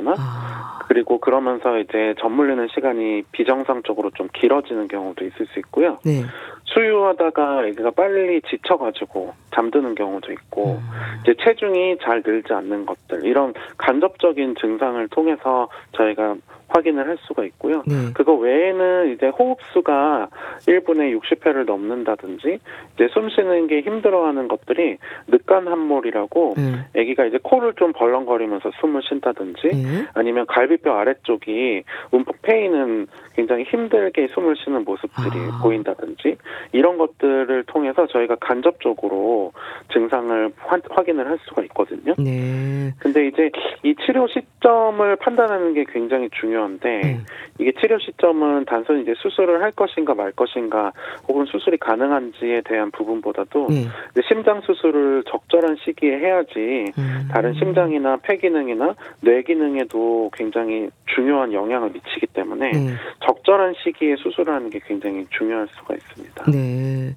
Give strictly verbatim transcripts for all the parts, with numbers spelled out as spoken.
있거나 아. 그리고 그러면서 이제 젖 물리는 시간이 비정상적으로 좀 길어지는 경우도 있을 수 있고요. 네. 수유하다가 아기가 빨리 지쳐가지고 잠드는 경우도 있고, 음. 이제 체중이 잘 늘지 않는 것들, 이런 간접적인 증상을 통해서 저희가 확인을 할 수가 있고요. 네. 그거 외에는 이제 호흡수가 일 분에 육십 회를 넘는다든지, 이제 숨 쉬는 게 힘들어하는 것들이 늑간함몰이라고, 네. 아기가 이제 코를 좀 벌렁거리면서 숨을 쉰다든지, 네. 아니면 갈비뼈 아래쪽이 움푹 패이는 굉장히 힘들게 숨을 쉬는 모습들이 아. 보인다든지, 이런 것들을 통해서 저희가 간접적으로 증상을 화, 확인을 할 수가 있거든요. 네. 근데 이제 이 치료 시점을 판단하는 게 굉장히 중요한데, 네. 이게 치료 시점은 단순히 이제 수술을 할 것인가 말 것인가, 혹은 수술이 가능한지에 대한 부분보다도 네. 이제 심장 수술을 적절한 시기에 해야지 음. 다른 심장이나 폐 기능이나 뇌 기능에도 굉장히 중요한 영향을 미치기 때문에 네. 적절한 시기에 수술을 하는 게 굉장히 중요할 수가 있습니다. 네.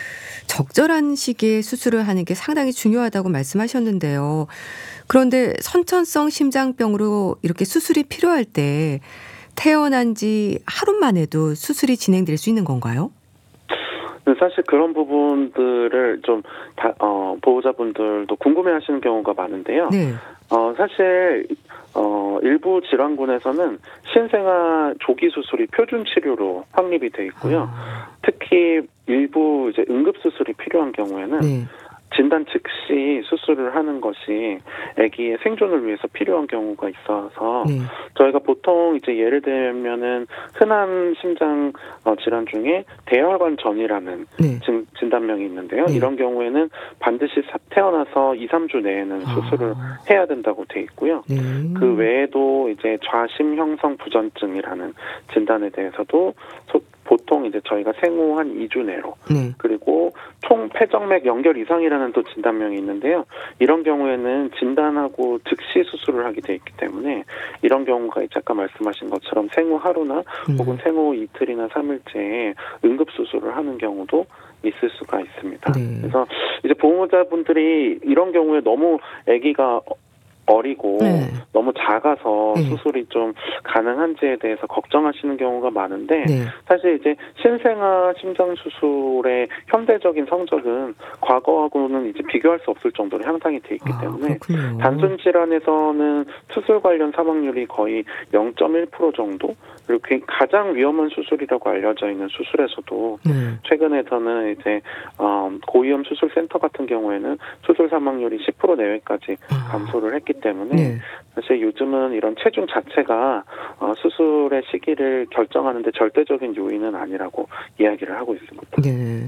적절한 시기에 수술을 하는 게 상당히 중요하다고 말씀하셨는데요. 그런데 선천성 심장병으로 이렇게 수술이 필요할 때 태어난 지 하루 만에도 수술이 진행될 수 있는 건가요? 사실 그런 부분들을 좀 다, 어, 보호자분들도 궁금해하시는 경우가 많은데요. 네. 어, 사실 어, 일부 질환군에서는 신생아 조기 수술이 표준 치료로 확립이 돼 있고요. 아. 특히 일부 이제 응급 수술이 필요한 경우에는 네. 진단 즉시 수술을 하는 것이 아기의 생존을 위해서 필요한 경우가 있어서 네. 저희가 보통 이제 예를 들면은 흔한 심장 어, 질환 중에 대혈관 전이라는 네. 진, 진단명이 있는데요. 네. 이런 경우에는 반드시 사, 태어나서 이, 삼 주 내에는 아. 수술을 해야 된다고 돼 있고요. 네. 그 외에도 이제 좌심 형성 부전증이라는 진단에 대해서도 소, 보통 이제 저희가 생후 한 이 주 내로 네. 그리고 총 폐정맥 연결 이상이라는 또 진단명이 있는데요. 이런 경우에는 진단하고 즉시 수술을 하게 돼 있기 때문에 이런 경우가 이제 아까 말씀하신 것처럼 생후 하루나 음. 혹은 생후 이틀이나 삼일째에 응급 수술을 하는 경우도 있을 수가 있습니다. 네. 그래서 이제 보호자분들이 이런 경우에 너무 아기가 어리고 네. 너무 작아서 네. 수술이 좀 가능한지에 대해서 걱정하시는 경우가 많은데 네. 사실 이제 신생아 심장 수술의 현대적인 성적은 과거하고는 이제 비교할 수 없을 정도로 향상이 돼 있기 아, 때문에 그렇군요. 단순 질환에서는 수술 관련 사망률이 거의 영 점 일 퍼센트 정도, 그리고 가장 위험한 수술이라고 알려져 있는 수술에서도 네. 최근에서는 이제 어, 고위험 수술센터 같은 경우에는 수술 사망률이 십 퍼센트 내외까지 감소를 했기 때문에 네. 사실 요즘은 이런 체중 자체가 어, 수술의 시기를 결정하는데 절대적인 요인은 아니라고 이야기를 하고 있습니다. 네.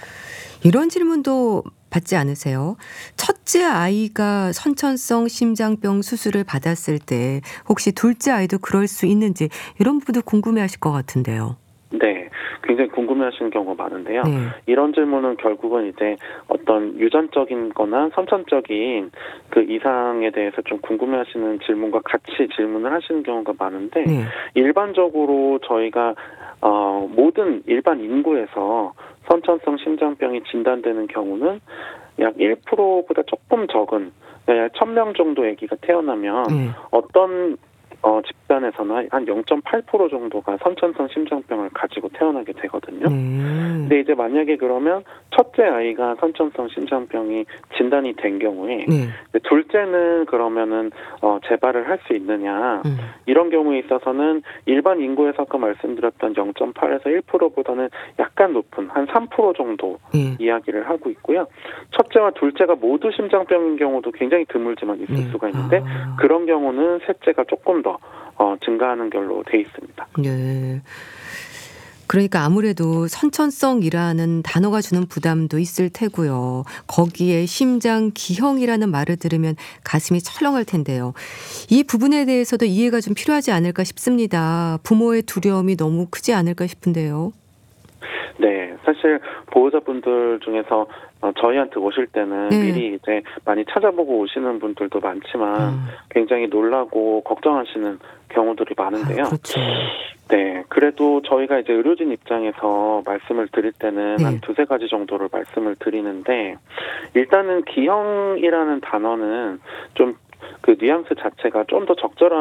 이런 질문도 받지 않으세요? 첫째 아이가 선천성 심장병 수술을 받았을 때 혹시 둘째 아이도 그럴 수 있는지 이런 부분도 궁금해하실 것 같은데요. 네, 굉장히 궁금해하시는 경우가 많은데요. 네. 이런 질문은 결국은 이제 어떤 유전적인 거나 선천적인 그 이상에 대해서 좀 궁금해하시는 질문과 같이 질문을 하시는 경우가 많은데 네. 일반적으로 저희가 어, 모든 일반 인구에서 선천성 심장병이 진단되는 경우는 약 일 퍼센트보다 조금 적은 약 천 명 정도 아기가 태어나면 네. 어떤 어, 집단에서는 한 영 점 팔 퍼센트 정도가 선천성 심장병을 가지고 태어나게 되거든요. 네. 근데 이제 만약에 그러면 첫째 아이가 선천성 심장병이 진단이 된 경우에 네. 둘째는 그러면은 어, 재발을 할 수 있느냐, 음. 이런 경우에 있어서는 일반 인구에서 아까 말씀드렸던 영 점 팔에서 일 퍼센트보다는 약간 높은 한 삼 퍼센트 정도 네. 이야기를 하고 있고요. 첫째와 둘째가 모두 심장병인 경우도 굉장히 드물지만 있을 네. 수가 있는데 아. 그런 경우는 셋째가 조금 더 어, 증가하는 걸로 돼 있습니다. 네. 그러니까 아무래도 선천성이라는 단어가 주는 부담도 있을 테고요. 거기에 심장 기형이라는 말을 들으면 가슴이 철렁할 텐데요. 이 부분에 대해서도 이해가 좀 필요하지 않을까 싶습니다. 부모의 두려움이 너무 크지 않을까 싶은데요. 네, 사실 보호자분들 중에서 어, 저희한테 오실 때는 네. 미리 이제 많이 찾아보고 오시는 분들도 많지만 음. 굉장히 놀라고 걱정하시는 경우들이 많은데요. 아, 그렇죠. 네, 그래도 저희가 이제 의료진 입장에서 말씀을 드릴 때는 네. 한 두세 가지 정도를 말씀을 드리는데 일단은 기형이라는 단어는 좀 그 뉘앙스 자체가 좀 더 적절한